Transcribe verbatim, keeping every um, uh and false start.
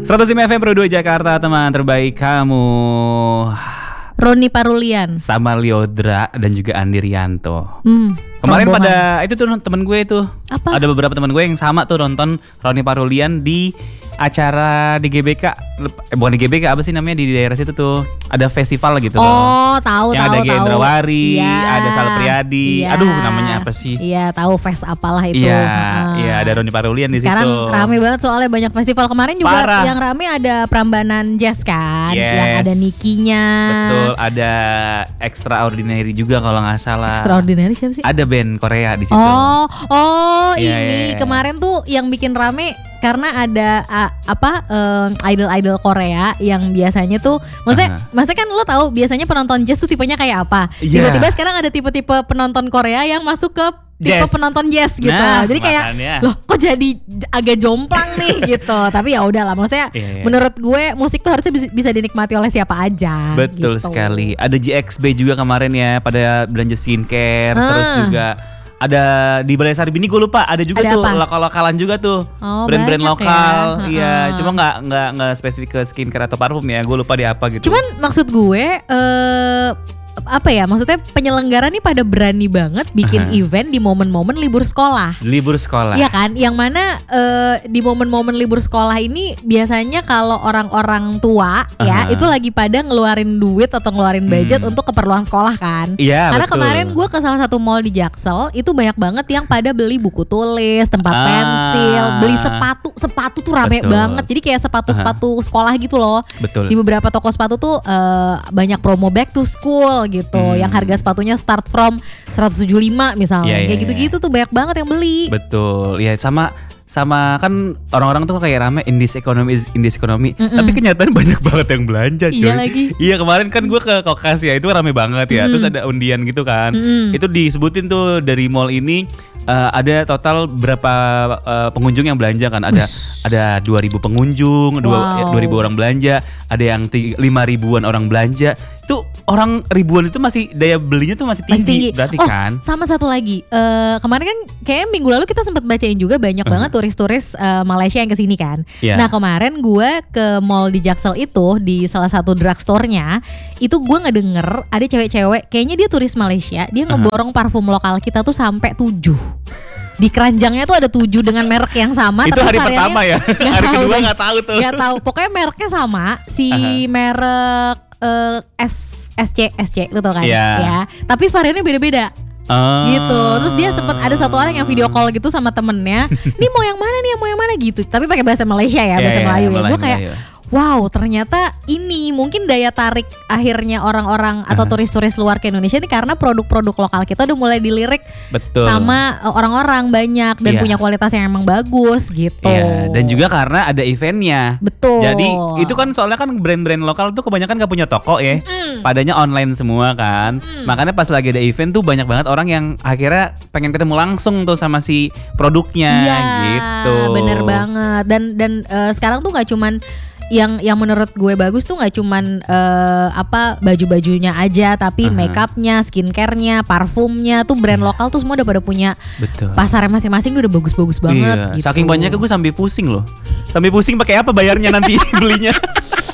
seratus lima F M Pro dua Jakarta, teman terbaik kamu. Roni Parulian sama Liodra dan juga Andi Rianto. Hmm, Kemarin rombongan. pada itu tuh temen gue tuh. Apa? Ada beberapa teman gue yang sama tuh nonton Roni Parulian di acara di G B K. Eh, bukan di G B K, apa sih namanya di daerah situ tuh. Ada festival gitu loh. Oh, tahu yang tahu ada tahu. Gendrawari, Iya. ada Sal Priadi. Iya. Aduh, namanya apa sih? Iya, tahu fest apalah itu. Iya, Heeh. iya ada Roni Parulian di Sekarang situ. Sekarang rame banget soalnya banyak festival. Kemarin juga Parah. yang rame ada Prambanan Jazz kan, Yes. yang ada Nikinya. Betul, ada Extraordinary juga kalau nggak salah. Extraordinary siapa sih? Ada band Korea di situ. Oh, oh Iya, ini iya, iya. kemarin tuh yang bikin rame karena ada uh, apa um, idol-idol Korea yang biasanya tuh, maksudnya, Aha. maksudnya kan lo tahu biasanya penonton jazz tuh tipenya kayak apa? Iya. Tiba-tiba sekarang ada tipe-tipe penonton Korea yang masuk ke tipe Jazz. penonton jazz gitu. Nah, Jadi kayak makanya. loh kok jadi agak jomplang nih gitu. Tapi ya udahlah, maksudnya Iya, iya. menurut gue musik tuh harusnya bisa, bisa dinikmati oleh siapa aja. Betul gitu. sekali. Ada G X B juga kemarin ya, pada belanja skincare. Ah. Terus juga ada di Balai Sarbini, gue lupa. Ada juga Ada tuh apa? lokal-lokalan juga tuh. Oh, brand-brand banyak lokal. ya. Iya, Ha-ha. cuma nggak nggak nggak spesifik ke skincare atau parfum ya. Gue lupa di apa gitu. Cuman maksud gue eh apa ya, maksudnya penyelenggara nih pada berani banget bikin Aha. event di momen-momen libur sekolah. libur sekolah. Iya kan, yang mana eh, di momen-momen libur sekolah ini biasanya kalau orang-orang tua ya Aha. itu lagi pada ngeluarin duit atau ngeluarin budget Hmm. untuk keperluan sekolah kan. Iya, Karena betul. kemarin gue ke salah satu mall di Jaksel itu banyak banget yang pada beli buku tulis, tempat Ah. pensil, beli sepatu, sepatu tuh rame Betul. banget. Jadi kayak sepatu-sepatu sekolah gitu loh. Betul. Di beberapa toko sepatu tuh eh, banyak promo back to school gitu, Hmm. yang harga sepatunya start from seratus tujuh puluh lima misalnya. Iya, iya, Kayak iya. gitu-gitu tuh banyak banget yang beli. Betul, ya sama sama kan orang-orang tuh kayak rame indis ekonomi indis ekonomi, Mm-mm. tapi kenyataan banyak banget yang belanja, coy. Iya lagi. Iya kemarin kan gue ke Kokas ya, itu rame banget ya. Mm-mm. Terus ada undian gitu kan. Mm-mm. Itu disebutin tuh dari mall ini eh, ada total berapa eh, pengunjung yang belanja kan? Ada ada dua ribu pengunjung, dua Wow. eh, dua ribu orang belanja, ada yang ti- lima ribuan orang belanja. Itu orang ribuan itu masih daya belinya tuh masih tinggi, Masih tinggi. berarti Oh, kan? sama satu lagi, eh, kemarin kan kayak minggu lalu kita sempat bacain juga banyak Uh-huh. banget turis-turis eh, Malaysia yang kesini kan. Iya. Nah kemarin gue ke mall di Jaksel itu, di salah satu drugstore-nya, itu gue ngedenger ada cewek-cewek, kayaknya dia turis Malaysia, dia Uh-huh. ngeborong parfum lokal kita tuh sampai tujuh. Di keranjangnya tuh ada tujuh dengan merek yang sama. Itu tapi hari variannya pertama ya. nggak Hari tahu kedua deh. nggak tahu tuh. Nggak tahu. Pokoknya mereknya sama. Si Aha. merek eh, S SC SC lu tau kan? Iya. Ya. Tapi variannya beda-beda. Oh. Gitu. Terus dia sempat ada satu orang yang video call gitu sama temennya. Nih mau yang mana nih? Mau yang mana gitu. Tapi pakai bahasa Malaysia ya, Iya, bahasa iya, Melayu ya. Melayu, Gue kayak Melayu. wow, ternyata ini mungkin daya tarik akhirnya orang-orang atau Aha. turis-turis luar ke Indonesia ini karena produk-produk lokal kita udah mulai dilirik Betul. sama uh, orang-orang banyak dan Iya. punya kualitas yang emang bagus gitu. Iya, dan juga karena ada eventnya. Betul. Jadi itu kan soalnya kan brand-brand lokal tuh kebanyakan gak punya toko ya. Mm. Padanya online semua kan. Mm. Makanya pas lagi ada event tuh banyak banget orang yang akhirnya pengen ketemu langsung tuh sama si produknya Iya, gitu. bener banget. Dan dan uh, sekarang tuh nggak cuman yang yang menurut gue bagus tuh nggak cuman uh, apa baju-bajunya aja, tapi Aha. makeupnya, skincarenya, parfumnya tuh brand lokal tuh semua udah pada punya Betul. pasarnya masing-masing tuh udah bagus-bagus banget. Iya, Gitu. saking banyaknya gue sampai pusing loh. Sampai pusing pakai apa bayarnya nanti belinya.